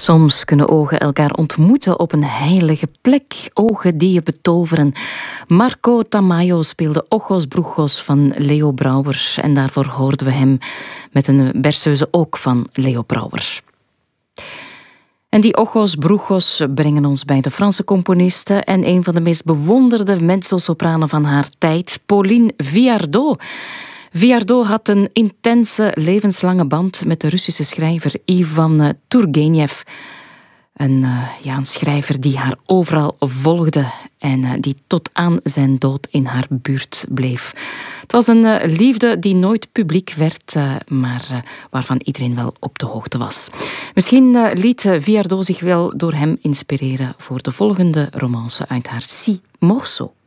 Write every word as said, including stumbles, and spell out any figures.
Soms kunnen ogen elkaar ontmoeten op een heilige plek. Ogen die je betoveren. Marco Tamayo speelde Ojos Brujos van Leo Brouwer. En daarvoor hoorden we hem met een berceuse ook van Leo Brouwer. En die Ojos Brujos brengen ons bij de Franse componiste en een van de meest bewonderde mezzosopranen van haar tijd, Pauline Viardot. Viardot had een intense levenslange band met de Russische schrijver Ivan Turgenev. Een, uh, ja, een schrijver die haar overal volgde en uh, die tot aan zijn dood in haar buurt bleef. Het was een uh, liefde die nooit publiek werd, uh, maar uh, waarvan iedereen wel op de hoogte was. Misschien uh, liet uh, Viardot zich wel door hem inspireren voor de volgende romance uit haar Six Morceaux.